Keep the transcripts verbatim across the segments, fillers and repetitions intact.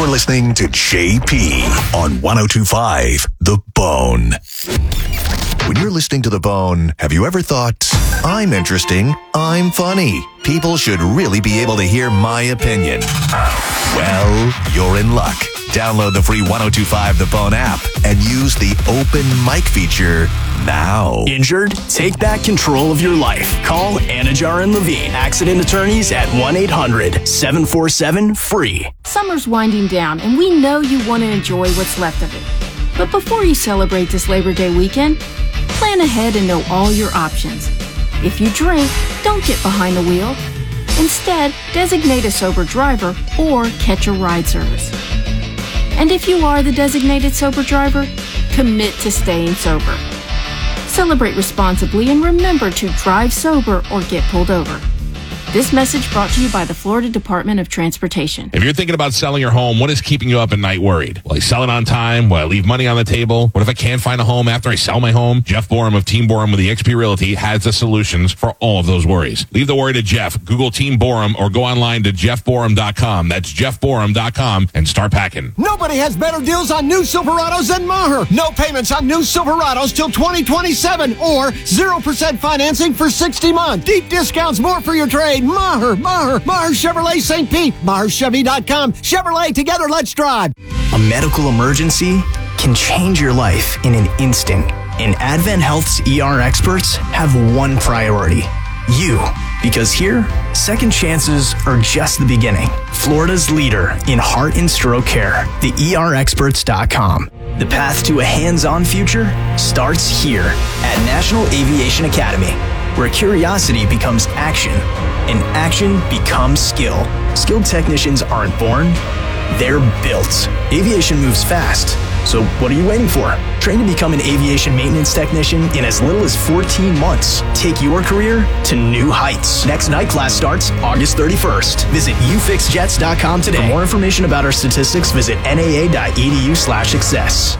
You're listening to J P on one oh two point five The Bone. When you're listening to The Bone, have you ever thought, I'm interesting, I'm funny. People should really be able to hear my opinion. Well, you're in luck. Download the free one oh two point five The Bone app and use the open mic feature now. Injured? Take back control of your life. Call Anajar and Levine, accident attorneys at one eight hundred seven four seven free. Summer's winding down, and we know you want to enjoy what's left of it. But before you celebrate this Labor Day weekend, plan ahead and know all your options. If you drink, don't get behind the wheel. Instead, designate a sober driver or catch a ride service. And if you are the designated sober driver, commit to staying sober. Celebrate responsibly and remember to drive sober or get pulled over. This message brought to you by the Florida Department of Transportation. If you're thinking about selling your home, what is keeping you up at night worried? Will I sell it on time? Will I leave money on the table? What if I can't find a home after I sell my home? Jeff Borum of Team Borum with the X P Realty has the solutions for all of those worries. Leave the worry to Jeff. Google Team Borum or go online to jeff borum dot com. That's jeff borum dot com and start packing. Nobody has better deals on new Silverados than Maher. No payments on new Silverados till twenty twenty-seven or zero percent financing for sixty months. Deep discounts, more for your trade. Maher, Maher, Maher Chevrolet Saint Pete. Maher Chevy dot com. Chevrolet, together, let's drive. A medical emergency can change your life in an instant. And Advent Health's E R experts have one priority. You. Because here, second chances are just the beginning. Florida's leader in heart and stroke care, the E R experts dot com. The path to a hands-on future starts here at National Aviation Academy, where curiosity becomes action and action becomes skill. Skilled technicians aren't born, they're built. Aviation moves fast, so what are you waiting for? Train to become an aviation maintenance technician in as little as fourteen months. Take your career to new heights. Next night class starts August thirty-first. Visit u fix jets dot com today. For more information about our statistics, visit n a a dot e d u slash success.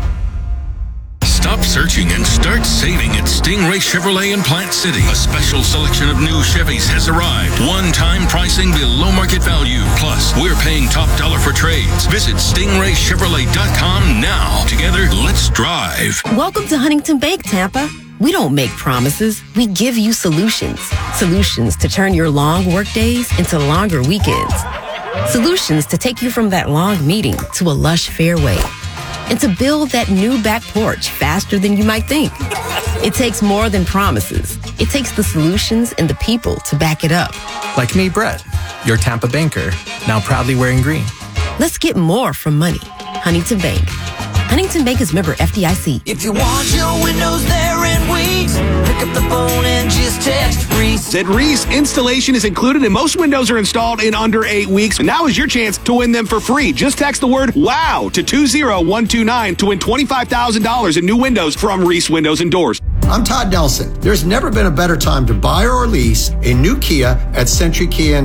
Stop searching and start saving at Stingray Chevrolet in Plant City. A special selection of new Chevys has arrived. One-time pricing below market value. Plus, we're paying top dollar for trades. Visit stingray chevrolet dot com now. Together, let's drive. Welcome to Huntington Bank, Tampa. We don't make promises. We give you solutions. Solutions to turn your long work days into longer weekends. Solutions to take you from that long meeting to a lush fairway. And to build that new back porch faster than you might think. It takes more than promises. It takes the solutions and the people to back it up. Like me, Brett, your Tampa banker, now proudly wearing green. Let's get more from money. Huntington Bank. Huntington Bank is member F D I C. If you want your windows there in weeks, pick up the phone and just text Reese. At Reese, installation is included and most windows are installed in under eight weeks. And now is your chance to win them for free. Just text the word WOW to two zero one two nine to win twenty-five thousand dollars in new windows from Reese Windows and Doors. I'm Todd Nelson. There's never been a better time to buy or lease a new Kia at Century Kia.